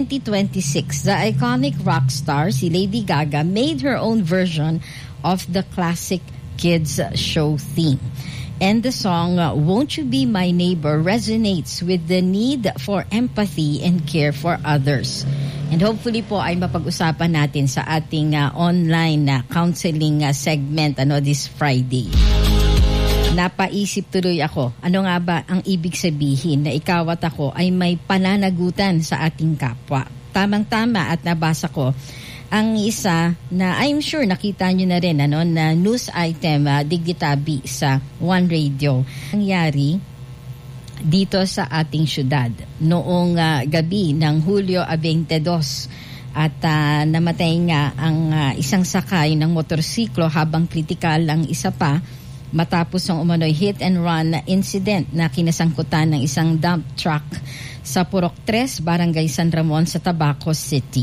2026, the iconic rock star, si Lady Gaga, made her own version of the classic kids show theme. And the song, Won't You Be My Neighbor, resonates with the need for empathy and care for others. And hopefully po ay mapag-usapan natin sa ating online counseling segment this Friday. Napaisip tuloy ako, ano nga ba ang ibig sabihin na ikaw at ako ay may pananagutan sa ating kapwa? Tamang-tama at nabasa ko ang isa na I'm sure nakita nyo na rin na news item digitabi sa One Radio. Nangyari dito sa ating syudad noong gabi ng Hulyo 22 at namatay nga ang isang sakay ng motorsiklo habang kritikal ang isa pa matapos ang umano'y hit and run incident na kinasangkutan ng isang dump truck sa Purok 3, Barangay San Ramon sa Tabaco City.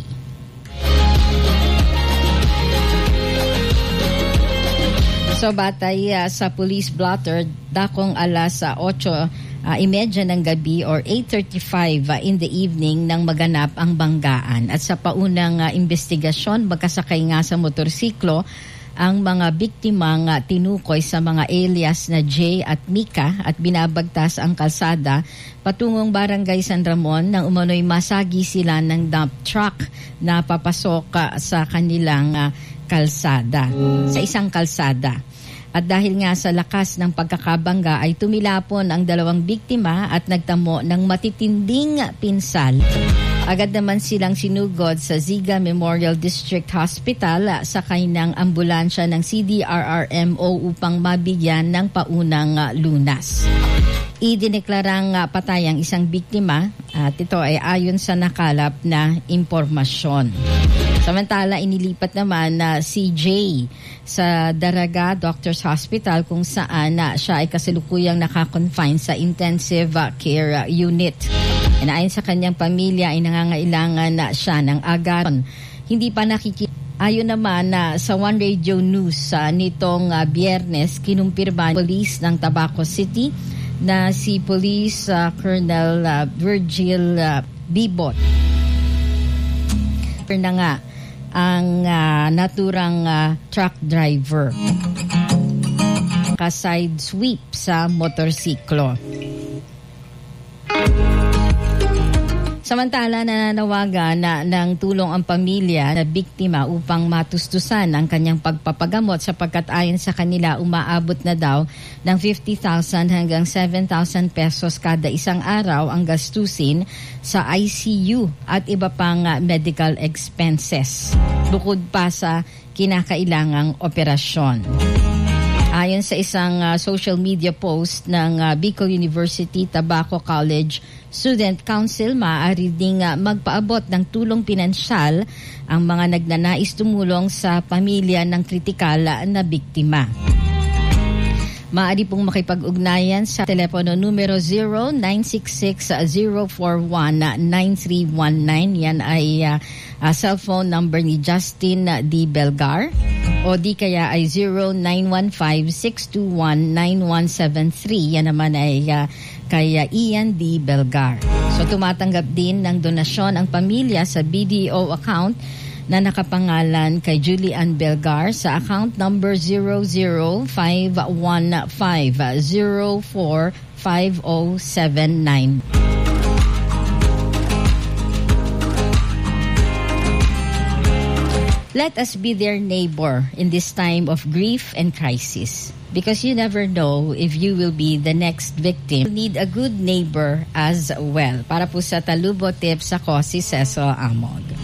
So batay sa police blotter, dakong alas 8:30 ng gabi or 8:35 in the evening nang maganap ang banggaan. At sa paunang investigasyon, magkasakay nga sa motorsiklo ang mga biktimang tinukoy sa mga alias na Jay at Mika at binabagtas ang kalsada patungong Barangay San Ramon nang umano'y masagi sila ng dump truck na papasok sa kanilang kalsada, sa isang kalsada. At dahil nga sa lakas ng pagkakabangga ay tumilapon ang dalawang biktima at nagtamo ng matitinding pinsal. Agad naman silang sinugod sa Ziga Memorial District Hospital sakay ng ambulansya ng CDRRMO upang mabigyan ng paunang lunas. Idineklarang patay ang isang biktima at ito ay ayon sa nakalap na impormasyon. Samantala, inilipat naman si Jay sa Daraga Doctors Hospital kung saan siya ay kasalukuyang nakakonfine sa intensive care unit. And ayon sa kanyang pamilya ay nangangailangan na siya ng agaran. Hindi pa nakikita. Ayon naman sa One Radio News nitong Biyernes, kinumpirma ng police ng Tabaco City na si Police Colonel Virgil Bibot. Na nga ang naturang truck driver ka-side sweep sa motorsiklo. Samantala, nananawagan ng tulong ang pamilya na biktima upang matustusan ang kanyang pagpapagamot sapagkat ayon sa kanila umaabot na daw ng 50,000 hanggang 7,000 pesos kada isang araw ang gastusin sa ICU at iba pang medical expenses bukod pa sa kinakailangang operasyon. Ayon sa isang social media post ng Bicol University Tabaco College Student Council, maaari ding magpaabot ng tulong pinansyal ang mga nagnanais tumulong sa pamilya ng kritikal na biktima. Maaari pong makipag-ugnayan sa telepono numero 0966-041-9319. Yan ay cellphone number ni Justin D. Belgar. O di kaya ay 0915-621-9173. Yan naman ay kay Ian D. Belgar. So tumatanggap din ng donasyon ang pamilya sa BDO account na nakapangalan kay Julian Belgar sa account number 005150450079. Let us be their neighbor in this time of grief and crisis. Because you never know if you will be the next victim. You need a good neighbor as well. Para po sa Talubo Tips, ako si Cecil Amog.